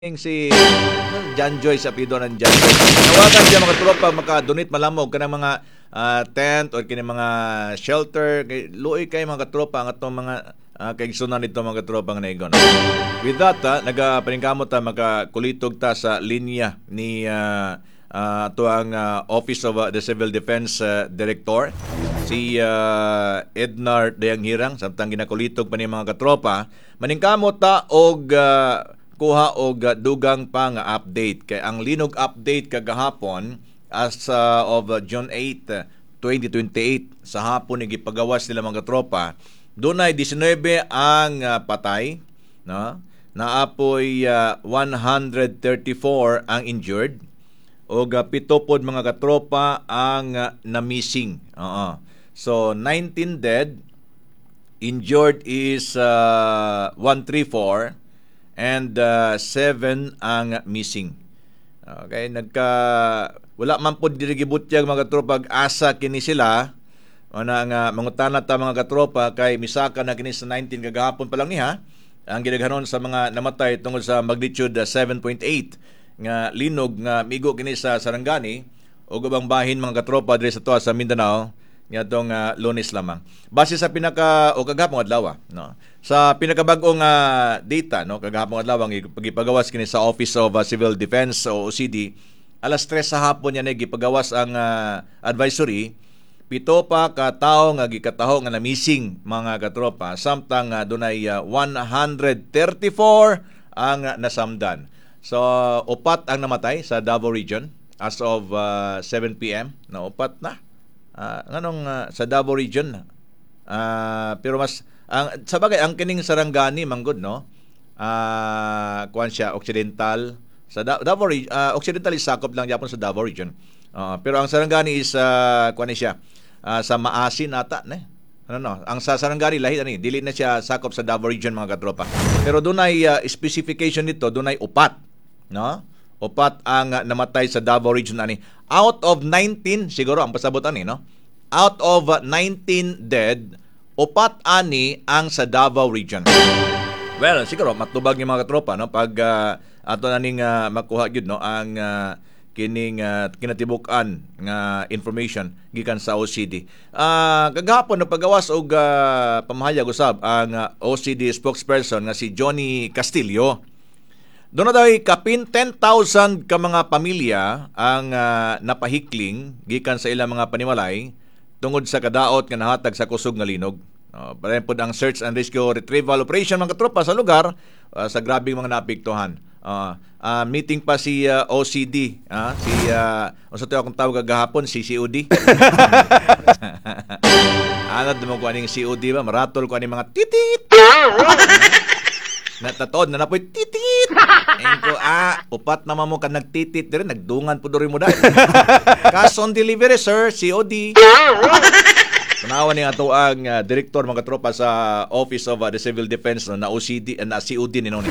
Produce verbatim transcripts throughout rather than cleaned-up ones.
si John Joy sa pido ng John Joy. Nawagan siya mga tropa maka-donate malamog kanang mga ah, tent o kini mga shelter kay luoy kay mga tropa ang atong mga uh, kaigsunan nito mga tropa nga naigon. With that, uh, nagapaningkamot ta makakulitog ta sa linya ni uh, uh, to ang uh, Office of uh, the Civil Defense uh, Director si uh, Ednar Dayang Hirang samtang ginakulitog pa ni mga katropa maningkamot ta og uh, kuha og uh, dugang pa nga update kay ang linog update kagahapon as uh, of uh, June eighth, twenty twenty-eight sa hapon ni gipagawas nila mga tropa dunay nineteen ang uh, patay no naapoy uh, one hundred thirty-four ang injured og uh, pito pod mga katropa ang uh, na-missing. Oo. So nineteen dead, injured is uh, one hundred thirty-four and uh, seven ang missing. Okay, nagka wala man pud diri gibutyag mga katropa asa kini sila ana nga mangutana ta mga katropa kay misaka na kini sa nineteen kagahapon pa lang niha ang gidaghanon sa mga namatay tungod sa magnitude uh, seven point eight nga linog nga migo kini sa Sarangani ug ubang bahin mga katropa diri sa tuwa sa Mindanao ngadtong uh, Lunes lamang. Base sa pinaka o kagahapon adlaw no. Sa pinakabag-ong uh, data no kagahapon adlaw ang gipagawas kini sa Office of uh, Civil Defense o O C D alas tres sa hapon yan gipagawas ang uh, advisory pito pa ka tawo nga gikataho nga na missing mga katropa samtang uh, dunay uh, one hundred thirty-four ang uh, nasamdan. So upat ang namatay sa Davao Region as of uh, seven p m na upat na. Uh, nganong uh, sa Davao Region uh, pero mas ang sabagay ang kining Sarangani manggod no uh, kuan siya occidental sa da- Davao uh, occidental is sakop lang gyapon sa Davao Region uh, pero ang Sarangani is uh, kuan ni siya uh, sa Maasin ata ne ano no ang sa Sarangani lahi ani dili na siya sakop sa Davao Region mga katropa pero dunay uh, specification nito dunay upat no upat ang uh, namatay sa Davao Region ani out of nineteen siguro ang pasabot ani no out of uh, nineteen dead upat ani ang sa Davao Region. Well siguro matubag ni mga katropa no pag uh, ato naning uh, makuha gyud no ang uh, kining uh, kinatibuk-an nga information gikan sa O C D. Uh, kagahapon nagpagawas og uh, pamahayag usab ang uh, O C D spokesperson nga si Johnny Castillo. Doon na daw kapin ten thousand ka mga pamilya ang uh, napahikling gikan sa ilang mga panimalay tungod sa kadaot nga nahatag sa kusog nga linog. Uh, Pareho po ang search and rescue retrieval operation mga katropa sa lugar uh, sa grabing mga naapektuhan. Uh, uh, meeting pa si uh, O C D, uh, si uh, unsa to akong tawag kagahapon si C O D. Ano mo ko aning C O D ba maratol ko aning mga titit. Natatod na napoy titit. Engko ah upat naman mo ka nagtitit dire nagdungan pud mo dai. Cash on delivery sir, C O D. Tanawan ni ato ang uh, direktor mga tropa sa Office of uh, the Civil Defense no, na O C D uh, na C O D ni no.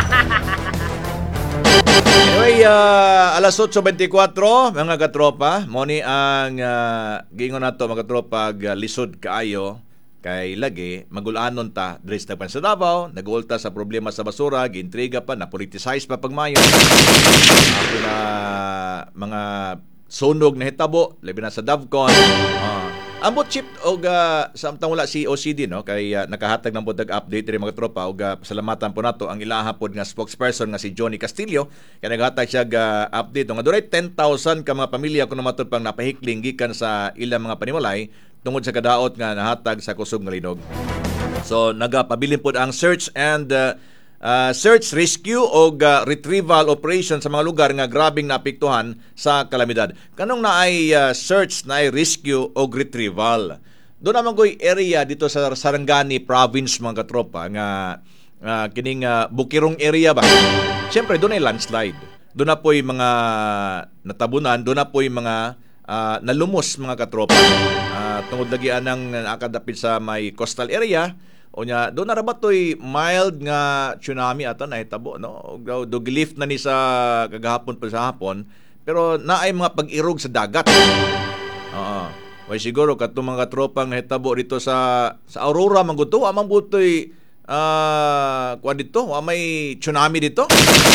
Anyway, uh, alas eight twenty-four mga katropa, mo ni ang uh, giingon nato mga katropa uh, lisod kaayo kay lagi magulanon ta diri sa Tagpan sa Davao, nag-ulta sa problema sa basura, giintriga pa, na-politicize pa pagmayo. Ako na mga sunog na hitabo, labi na sa Davcon. Uh, Ambot chip og uh, samtang wala si O C D no kay uh, nakahatag ng budag update diri mga tropa og uh, pasalamatan po nato ang ilaha pod nga spokesperson nga si Johnny Castillo kay naghatag siya uh, update nga dunay ten thousand ka mga pamilya kuno matud pang napahikling gikan sa ilang mga panimalay tungod sa kadaot nga nahatag sa kusog nga linog. So nagapabilin pod ang search and uh, Uh, search, rescue o uh, retrieval operation sa mga lugar nga grabing naapektuhan sa kalamidad. Kanong naay uh, search, naay rescue o retrieval. Doon naman ko'y area dito sa Sarangani province mga katropa nga uh, kining uh, Bukirong area ba. Siyempre doon ay landslide. Doon na po'y mga natabunan, doon na po'y mga uh, nalumos mga katropa. Uh, tungod lagi anang nakadapit sa may coastal area. O nya do na rabat toy mild nga tsunami ato na hitabo no do gilift na ni sa kagahapon pa sa hapon pero naay mga pag-irog sa dagat. Oo. Way siguro kadto mga tropa nga hitabo dito sa sa Aurora manguto amang butoy ah kuan dito, wa may tsunami dito.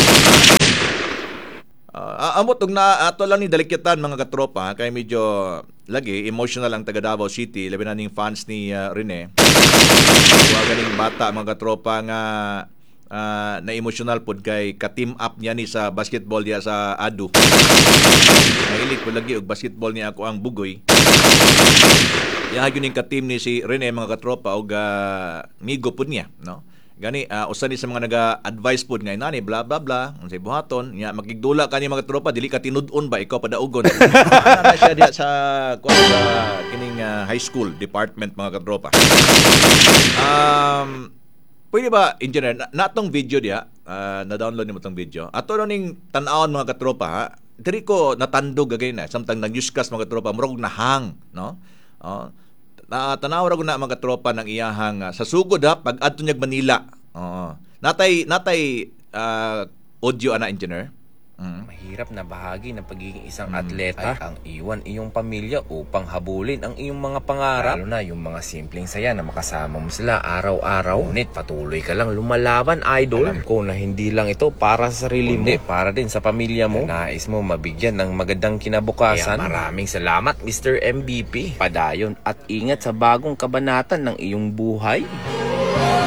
Uh, amot og na ato lang ni dalikitan mga katropa kay medyo lagi emotional ang taga Davao City labi na ning fans ni uh, Rene. Wa ganing bata mga katropa nga uh, na emotional pod kay ka-team up niya ni sa basketball diya sa Adu. Mahilig ko lagi og basketball niya ako ang bugoy. Ya gyud ning ka-team ni si Rene mga katropa og uh, migo pod niya, no? Gani uh, usa ni sa mga naga-advise pod nga inani bla bla bla unsay buhaton nya magigdula kani mga tropa dili ka tinud-on ba ikaw padaugon. Ana na siya diya sa kuan sa kining uh, high school department mga katropa. Um pwede ba engineer na, natong video diya uh, na-download nimo tong video. Ato na ning tan-awon mga katropa ha. Diri ko natandog gagay na samtang nag-newscast mga katropa murag nahang no. Oh, na tanaw ra ko na mga tropa ng iyahang uh, sa sugod ha pag adto niya Manila. Oo. Natay natay uh, audio ana engineer. Mm. Mahirap na bahagi ng pagiging isang mm. atleta ay ang iwan iyong pamilya upang habulin ang iyong mga pangarap. Lalo na yung mga simpleng saya na makasama mo sila araw-araw. Ngunit patuloy ka lang lumalaban, idol. Alam ko na hindi lang ito para sa sarili mo, hindi, para din sa pamilya mo. Nais mo mabigyan ng magandang kinabukasan. Kaya maraming salamat, Mister M V P. Padayon at ingat sa bagong kabanatan ng iyong buhay.